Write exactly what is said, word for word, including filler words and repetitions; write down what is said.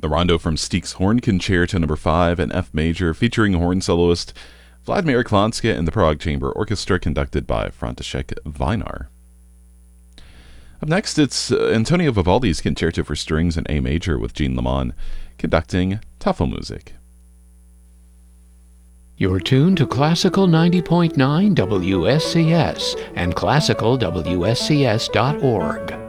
The Rondo from Steek's Horn Concerto Number five in F major, featuring horn soloist Vladimir Klonska and the Prague Chamber Orchestra, conducted by František Vinar. Up next, it's uh, Antonio Vivaldi's Concerto for Strings in A major with Jean Lemon conducting Tafelmusik. You're tuned to Classical ninety point nine W S C S and classical W S C S dot org.